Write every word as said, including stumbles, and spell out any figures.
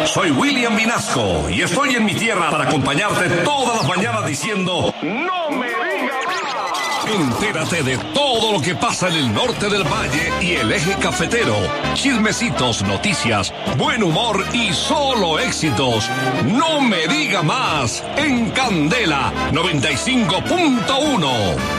Soy William Vinasco y estoy en mi tierra para acompañarte todas las mañanas diciendo ¡No me digas más! Entérate de todo lo que pasa en el norte del valle y el eje cafetero. Chismecitos, noticias, buen humor y solo éxitos. No me diga más en Candela noventa y cinco punto uno.